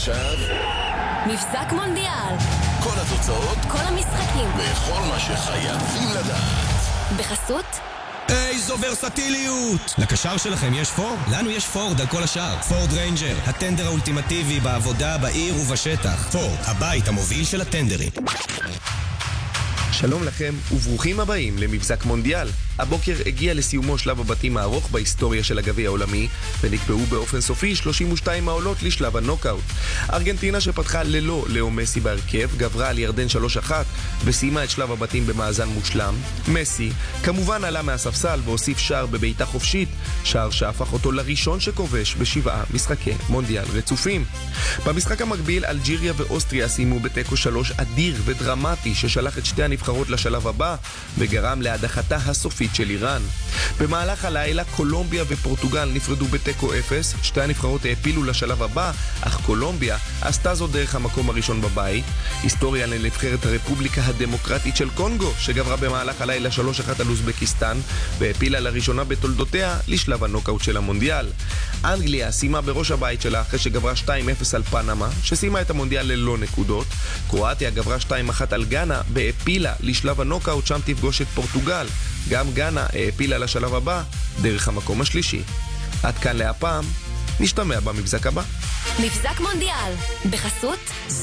ועכשיו מבזק מונדיאל. כל התוצאות, כל המשחקים. וכל מה שחייבים לדעת. בחסות איזו ורסטיליות! לקשר שלכם יש פורד? לנו יש פורד על כל השאר. פורד ריינג'ר, הטנדר האולטימטיבי בעבודה, בעיר ובשטח. פורד, הבית המוביל של הטנדרים. שלום לכם וברוכים הבאים למבזק מונדיאל. הבוקר הגיע לסיומו שלב הבתים הארוך בהיסטוריה של הגביע העולמי, ונקבעו באופן סופי 32 העולות לשלב הנוקאוט. ארגנטינה שפתחה ללא לאו מסי בהרכב, גברה על ירדן 3-1 וסיימה את שלב הבתים במאזן מושלם. מסי כמובן עלה מהספסל והוסיף שער בביתה חופשית, שער שהפך אותו לראשון שכובש בשבעה משחקי מונדיאל רצופים. במשחק המקביל אלג'יריה ואוסטריה סיימו בתיקו 3 אדיר ודרמטי ששלח את שתי הנבחרות לשלב הבא וגרם להדחתה הסופית של איראן. במהלך הלילה קולומביה ופורטוגל נפרדו בתיקו 0, שתי הנבחרות העפילו לשלב הבא, אך קולומביה עשתה זאת דרך המקום הראשון בבית. היסטוריה לנבחרת הרפובליקה הדמוקרטית של קונגו שגברה במהלך הלילה 3-1 על אוזבקיסטן והעפילה לראשונה בתולדותיה לשלב הנוקאוט של המונדיאל. אנגליה סיימה בראש הבית שלה אחרי שגברה 2-0 על פנמה שסיימה את המונדיאל ללא נקודות. קרואטיה גברה 2-1 על גאנה והעפילה לשלב הנוקאוט, שם תפגוש את פורטוגל. גם גאנה העפילה לשלב הבא דרך המקום השלישי. עד כאן להפעם, נשתמע במבזק הבא. מבזק מונדיאל בחסות